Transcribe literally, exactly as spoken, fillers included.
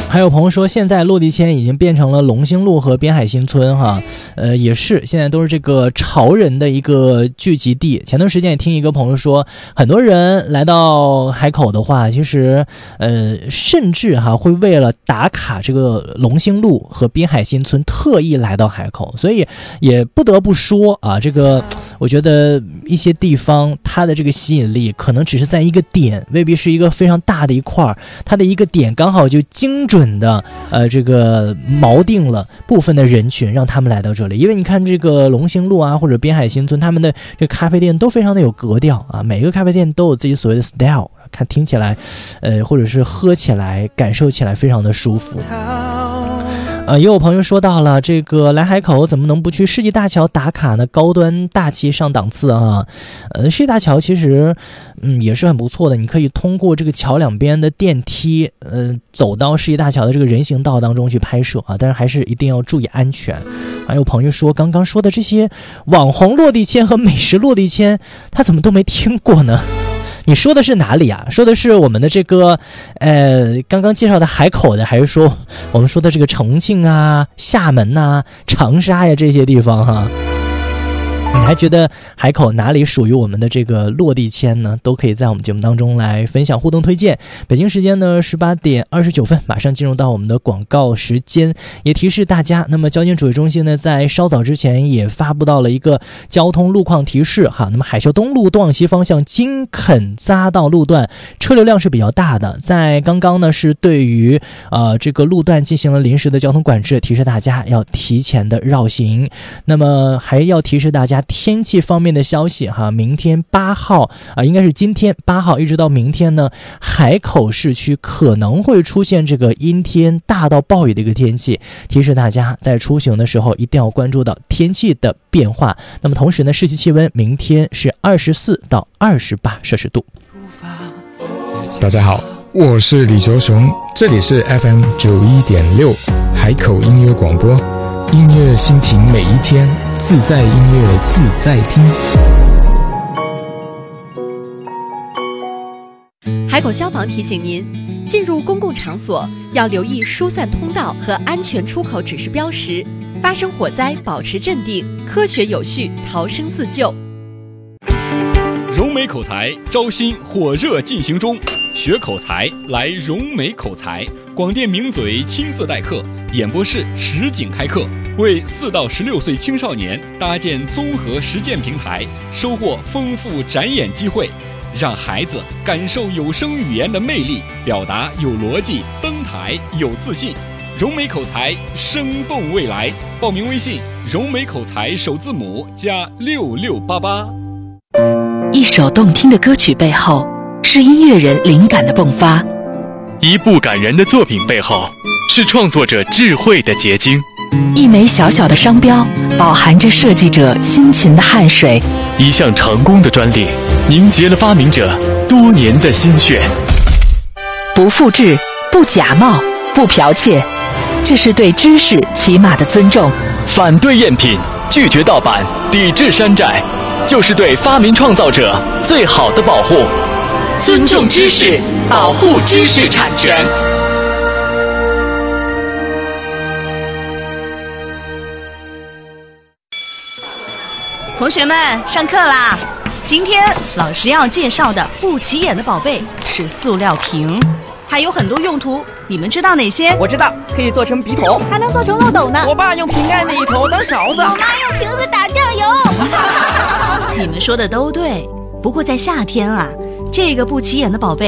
还有朋友说，现在落地签已经变成了龙兴路和滨海新村哈，呃，也是现在都是这个潮人的一个聚集地。前段时间也听一个朋友说，很多人来到海口的话，其实呃，甚至哈会为了打卡这个龙兴路和滨海新村，特意来到海口。所以也不得不说啊，这个我觉得一些地方它的这个吸引力可能只是在一个点，未必是一个非常大的一块，它的一个点刚好就精准准的呃，这个锚定了部分的人群，让他们来到这里。因为你看这个龙兴路啊，或者滨海新村，他们的这个咖啡店都非常的有格调啊，每个咖啡店都有自己所谓的 style， 看听起来，呃，或者是喝起来、感受起来非常的舒服。呃，也有朋友说到了这个来海口怎么能不去世纪大桥打卡呢？高端大气上档次啊！呃，世纪大桥其实嗯也是很不错的，你可以通过这个桥两边的电梯，呃，走到世纪大桥的这个人行道当中去拍摄啊，但是还是一定要注意安全。还有朋友说，刚刚说的这些网红落地签和美食落地签，他怎么都没听过呢？你说的是哪里啊？说的是我们的这个呃刚刚介绍的海口的，还是说我们说的这个重庆啊、厦门啊、长沙呀这些地方哈？你还觉得海口哪里属于我们的这个落地签呢？都可以在我们节目当中来分享互动推荐。北京时间呢十八点二十九分，马上进入到我们的广告时间。也提示大家，那么交警指挥中心呢在稍早之前也发布到了一个交通路况提示哈。那么海啸东路东往西方向金垦匝道路段车流量是比较大的，在刚刚呢是对于呃这个路段进行了临时的交通管制，提示大家要提前的绕行。那么还要提示大家天气方面的消息哈，明天八号啊，应该是今天八号一直到明天呢，海口市区可能会出现这个阴天大到暴雨的一个天气，提示大家在出行的时候一定要关注到天气的变化。那么同时呢，市区气温明天是二十四到二十八摄氏度。 大家好，我是李卓雄，这里是 F M 九一点六海口音乐广播，音乐心情每一天，自在音乐自在听。 海口消防提醒您，进入公共场所要留意疏散通道和安全出口指示标识，发生火灾保持镇定，科学有序逃生自救。 融美口才招新火热进行中，学口才来融美口才，广电名嘴亲自代课，演播室实景开课，为四到十六岁青少年搭建综合实践平台，收获丰富展演机会，让孩子感受有声语言的魅力，表达有逻辑，登台有自信。融美口才，生动未来。报名微信：融美口才首字母加六六八八。 一首动听的歌曲背后，是音乐人灵感的迸发； 一部感人的作品背后，是创作者智慧的结晶。 一枚小小的商标，饱含着设计者辛勤的汗水； 一项成功的专利，凝结了发明者多年的心血。 不复制，不假冒，不剽窃，这是对知识起码的尊重。 反对赝品，拒绝盗版，抵制山寨，就是对发明创造者最好的保护。 尊重知识，保护知识产权。 同学们，上课啦！今天老师要介绍的不起眼的宝贝是塑料瓶，它有很多用途，你们知道哪些？ 我知道，可以做成笔筒， 还能做成漏斗呢。 我爸用瓶盖里头当勺子， 我妈用瓶子打酱油。你们说的都对，不过在夏天啊，这个不起眼的宝贝